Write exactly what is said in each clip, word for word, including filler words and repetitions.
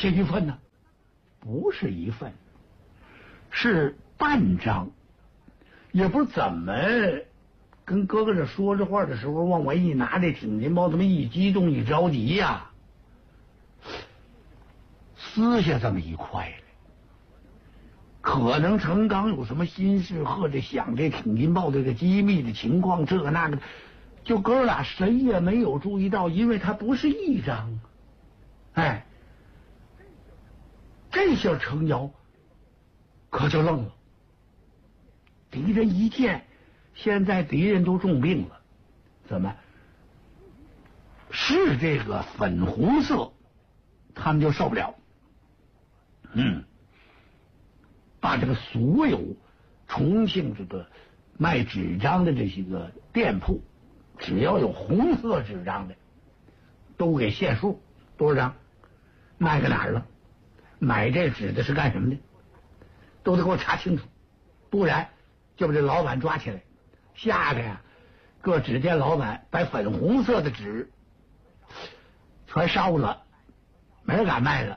些一份呢？不是一份，是半张。也不知怎么跟哥哥这说着话的时候，往我一拿这挺金包，怎么一激动一着急呀、啊，撕下这么一块来。可能程刚有什么心事，或者想这挺金豹这个机密的情况，这个那个的，就哥俩谁也没有注意到，因为它不是一张。哎，这下程瑶可就愣了。敌人一见，现在敌人都重病了，怎么是这个粉红色，他们就受不了。嗯。把这个所有重庆这个卖纸张的这些个店铺，只要有红色纸张的，都给限数多少张，卖给哪儿了？买这纸的是干什么的？都得给我查清楚，不然就把这老板抓起来。吓得呀，各纸店老板把粉红色的纸全烧了，没人敢卖了。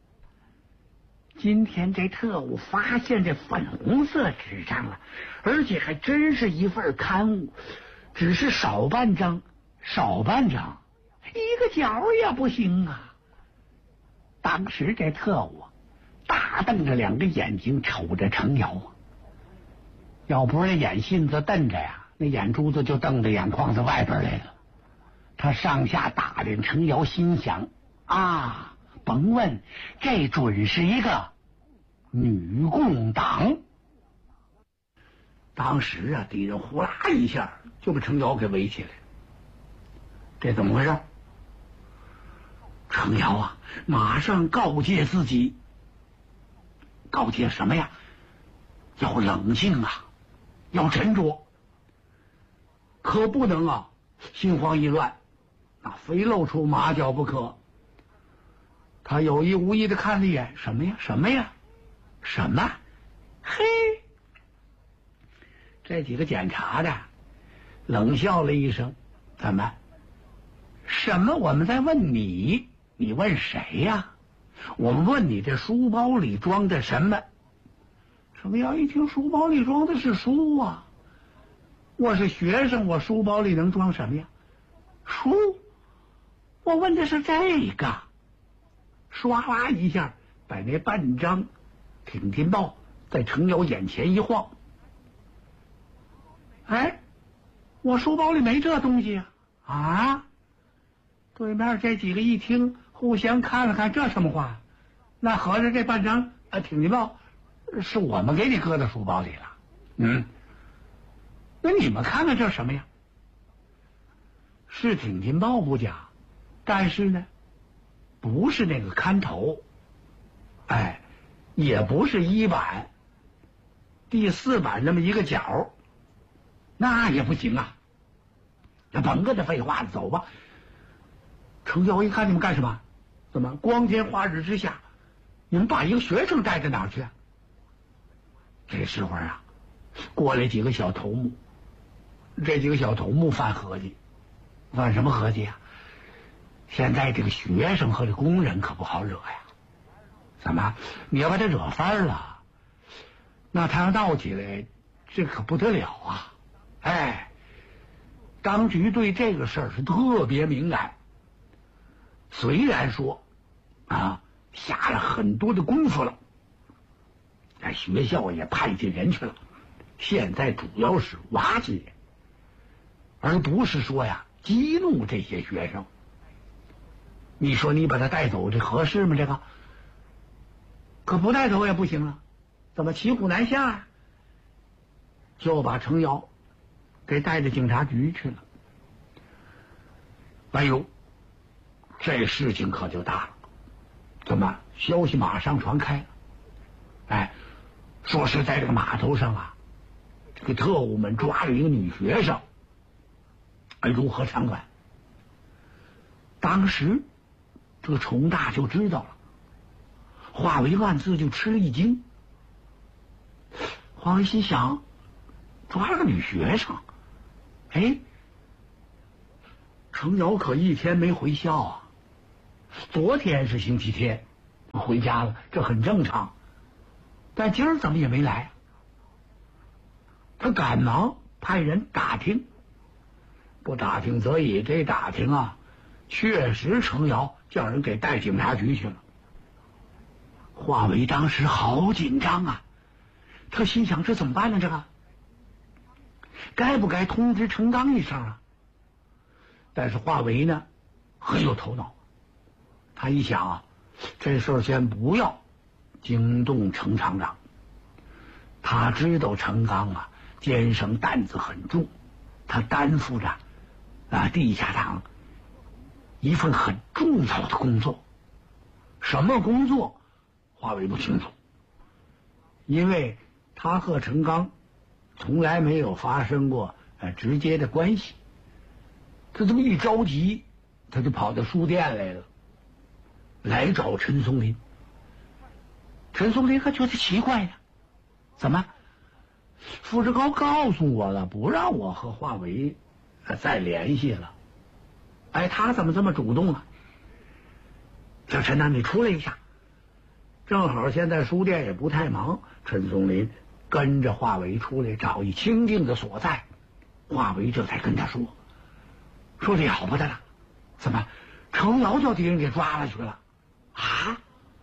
今天这特务发现这粉红色纸张了，而且还真是一份刊物，只是少半张，少半张，一个角也不行啊！当时这特务大瞪着两个眼睛瞅着程瑶啊，要不是那眼信子瞪着呀，那眼珠子就瞪到眼眶子外边来了。他上下打量程瑶，心想啊，甭问，这准是一个女共党。当时啊，敌人呼啦一下就把程瑶给围起来。这怎么回事？程瑶啊，马上告诫自己，告诫什么呀？要冷静啊，要沉着，可不能啊心慌意乱，啊，非露出马脚不可。他有意无意的看了一眼，什么呀？什么呀？什么？嘿，这几个检查的冷笑了一声，怎么？什么？我们在问你，你问谁呀？我们问你这书包里装的什么？程瑶一听书包里装的是书啊，我是学生，我书包里能装什么呀？书？我问的是这个。唰啦一下把那半张挺金豹在程瑶眼前一晃，哎，我书包里没这东西啊！啊！对面这几个一听，互相看了看，这什么话？那合着这半张啊挺金豹是我们给你搁在书包里了？嗯，那你们看看这什么呀？是挺金豹不假，但是呢，不是那个看头，哎，也不是一版，第四版那么一个角，那也不行啊！那甭跟他废话了，走吧。程瑶一看，你们干什么？怎么光天化日之下，你们把一个学生带到哪儿去啊？这时候啊，过来几个小头目，这几个小头目犯合计，犯什么合计啊？现在这个学生和这工人可不好惹呀！怎么？你要把他惹翻了，那他要闹起来，这可不得了啊！哎，当局对这个事儿是特别敏感。虽然说啊，下了很多的功夫了，在学校也派进人去了，现在主要是瓦解，而不是说呀激怒这些学生。你说你把他带走，这合适吗？这个可不带走也不行了，怎么骑虎难下啊？就把程瑶给带到警察局去了。哎呦，这事情可就大了，怎么消息马上传开了？哎，说是在这个码头上啊，这个特务们抓了一个女学生，哎，如何偿还？当时这个崇大就知道了，华为万字就吃了一惊。华为心想，抓了个女学生，哎，程瑶可一天没回校啊。昨天是星期天， 回家了，这很正常。但今儿怎么也没来？他赶忙派人打听，不打听则已，这打听啊，确实程瑶叫人给带警察局去了。华为当时好紧张啊，他心想这怎么办呢？这个该不该通知程刚一声啊？但是华为呢很有头脑，他一想啊，这事儿先不要惊动程厂长。他知道程刚啊肩上担子很重，他担负着啊地下党一份很重要的工作。什么工作华为不清楚，因为他和程刚从来没有发生过呃直接的关系。他这么一着急，他就跑到书店来了，来找陈松林。陈松林还觉得奇怪呢，怎么傅志高告诉我了，不让我和华为再联系了？哎，他怎么这么主动啊？小陈呐，你出来一下。正好现在书店也不太忙，陈松林跟着华为出来，找一清静的所在。华为这才跟他说：“说了不得了，怎么程瑶叫敌人给抓了去了啊？”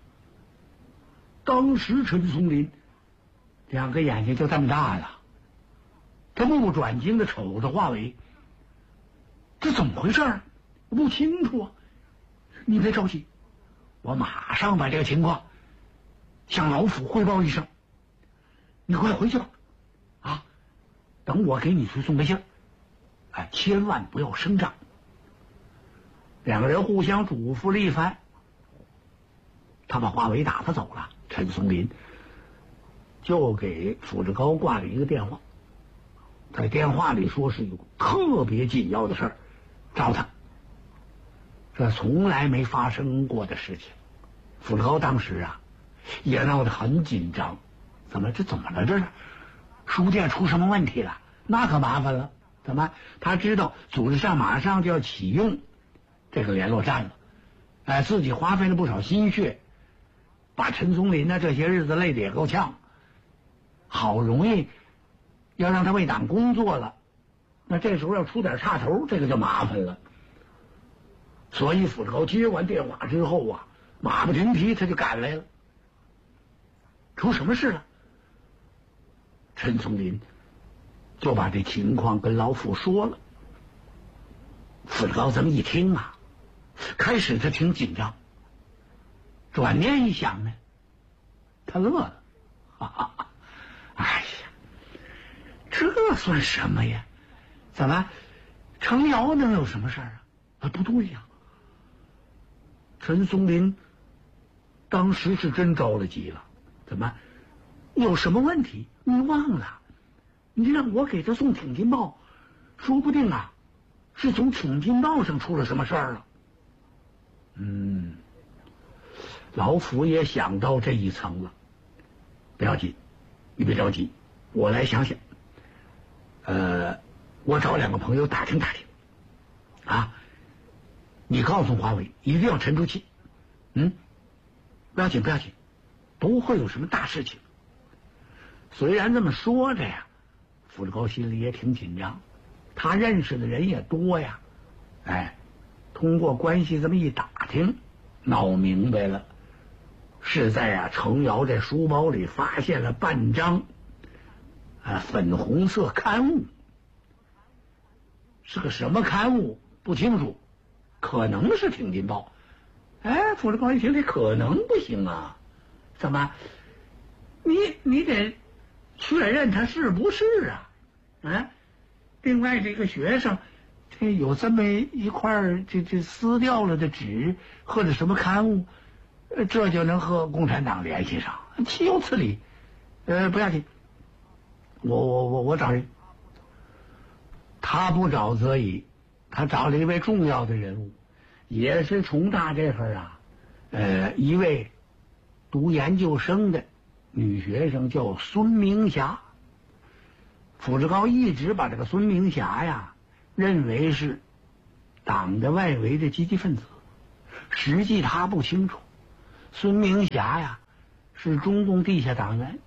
当时陈松林两个眼睛就这么大了，他目不转睛的瞅着华为，这怎么回事？不清楚啊！你别着急，我马上把这个情况向老府汇报一声。你快回去吧，啊，等我给你去送个信儿，哎，千万不要声张。两个人互相嘱咐了一番，他把华为打发走了。陈松林就给傅志高挂了一个电话，在电话里说是有特别紧要的事儿找他，这从来没发生过的事情。傅志高当时啊也闹得很紧张，怎么这怎么了？这是书店出什么问题了？那可麻烦了。怎么他知道组织上马上就要启用这个联络站了，哎，自己花费了不少心血，把陈松林呢这些日子累得也够呛，好容易要让他为党工作了，那这时候要出点岔头，这个就麻烦了。所以傅志高接完电话之后啊，马不停蹄他就赶来了。出什么事了？陈松林就把这情况跟老傅说了。傅志高这么一听啊，开始他挺紧张，转念一想呢，他乐了，哈哈哈！哎呀，这算什么呀？怎么程瑶能有什么事儿啊？啊，不对呀！陈松林当时是真着了急了，怎么有什么问题？你忘了？你让我给他送挺进报，说不定啊是从挺进报上出了什么事儿了。嗯，老傅也想到这一层了。不要紧，你别着急，我来想想。呃，我找两个朋友打听打听啊。你告诉华为一定要沉住气，嗯，不要紧不要紧，不会有什么大事情。虽然这么说着呀，傅志高心里也挺紧张，他认识的人也多呀，哎，通过关系这么一打听，闹明白了，是在啊程瑶这书包里发现了半张啊粉红色刊物，是个什么刊物不清楚，可能是挺进报。哎，傅志高一听这可能不行啊，怎么你你得确认他是不是啊？啊，另外这个学生这有这么一块这这撕掉了的纸或者什么刊物，这就能和共产党联系上，岂有此理？呃，不要紧，我我我我找人。他不找则已，他找了一位重要的人物，也是重大这份啊，呃，一位读研究生的女学生叫孙明霞。傅志高一直把这个孙明霞呀认为是党的外围的积极分子，实际他不清楚。 孙明霞呀，是中共地下党员，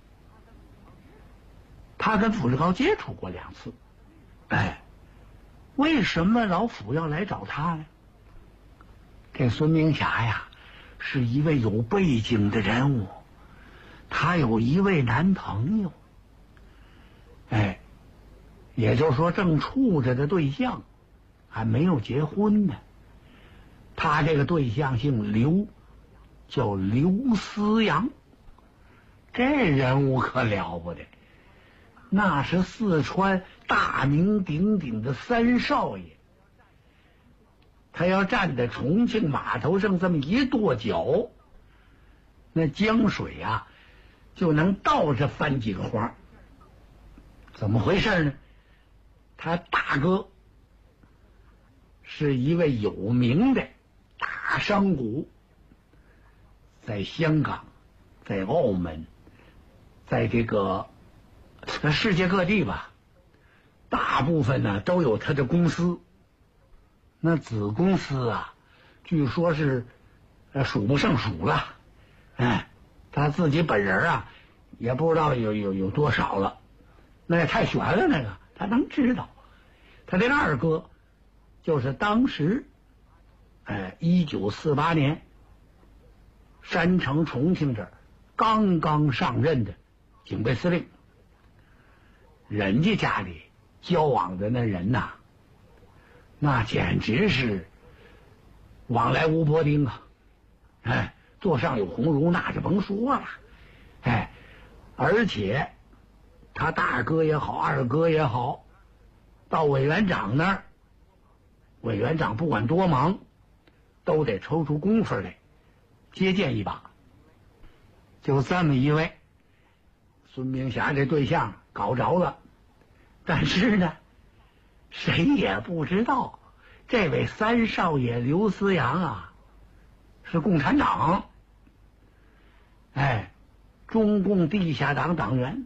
他跟傅志高接触过两次。哎，为什么老傅要来找他呢？这孙明霞呀，是一位有背景的人物，她有一位男朋友，哎，也就是说正处着的对象，还没有结婚呢。他这个对象姓刘，叫刘思阳，这人物可了不得，那是四川大名鼎鼎的三少爷。他要站在重庆码头上这么一跺脚，那江水啊就能倒着翻几个花。怎么回事呢？他大哥是一位有名的大商贾，在香港，在澳门，在这个世界各地吧，大部分呢都有他的公司。那子公司啊，据说是呃数不胜数了，哎，他自己本人啊也不知道有有有多少了，那也太悬了，那个他能知道。他这个二哥就是当时哎一九四八年山城重庆这儿刚刚上任的警备司令，人家家里交往的那人呐、啊，那简直是往来无薄丁啊！哎，座上有鸿儒，那就甭说了。哎，而且他大哥也好，二哥也好，到委员长那儿，委员长不管多忙，都得抽出功夫来接见一把。就这么一位孙明霞这对象搞着了，但是呢，谁也不知道这位三少爷刘思阳啊是共产党，哎，中共地下党党员。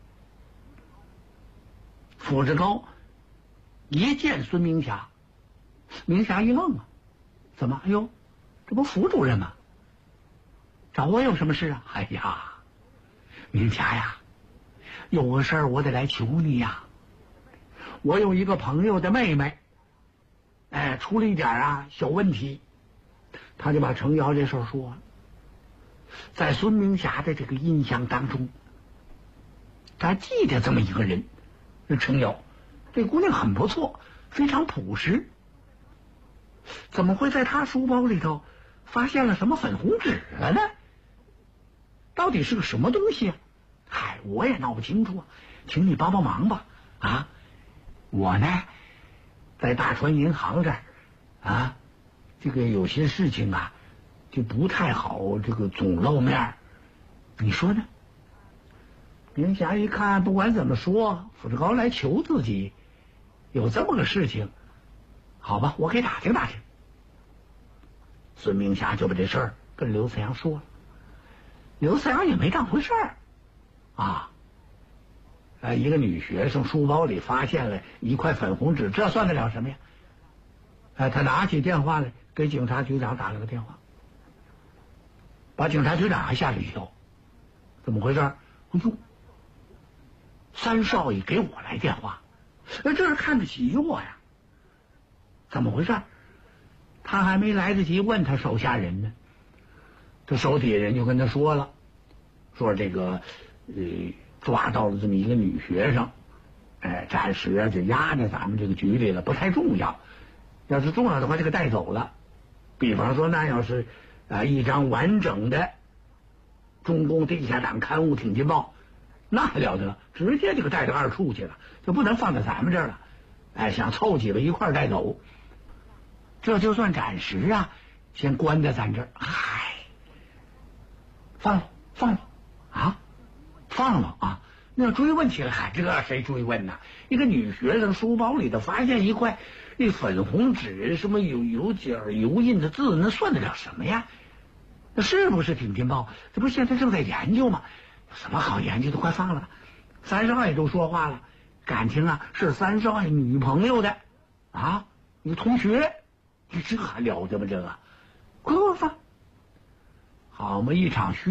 傅志高一见孙明霞，明霞一愣啊，怎么？哎呦，这不傅主任吗？找我有什么事啊？哎呀，明霞呀，有个事儿我得来求你呀。我有一个朋友的妹妹，哎，出了一点啊小问题，他就把程瑶这事儿说了。在孙明霞的这个印象当中，他记得这么一个人，这程瑶，这姑娘很不错，非常朴实。怎么会在她书包里头发现了什么粉红纸了呢？到底是个什么东西啊？嗨，我也闹不清楚啊，请你帮帮忙吧。啊，我呢在大川银行这儿啊，这个有些事情啊就不太好，这个总露面，你说呢？明霞一看，不管怎么说，傅志高来求自己，有这么个事情，好吧，我给打听打听。孙明霞就把这事儿跟刘思阳说了，刘思阳也没当回事儿啊。呃，一个女学生书包里发现了一块粉红纸，这算得了什么呀？哎，他拿起电话来给警察局长打了个电话，把警察局长还吓了一跳。怎么回事？哎呦，三少爷给我来电话，这是看得起我呀？怎么回事？他还没来得及问他手下人呢，这手底下人就跟他说了，说这个呃抓到了这么一个女学生，哎，暂时啊就压在咱们这个局里了，不太重要。要是重要的话，就给带走了。比方说，那要是啊一张完整的中共地下党刊物挺进报，那还了得了，直接就给带到二处去了，就不能放在咱们这儿了。哎，想凑几个一块带走，这就算暂时啊，先关在咱这儿。嗨，放了，放了啊，放了啊！那要追问起来，嗨，这谁追问呢？一个女学生书包里头发现一块那粉红纸，什么有有角油印的字，那算得了什么呀？那是不是挺劲爆？这不现在正在研究吗？有什么好研究的？快放了吧！三少爷都说话了，感情啊是三少爷女朋友的啊，你同学，你这还了得吗？这个，快快放！ 好嘛一场虚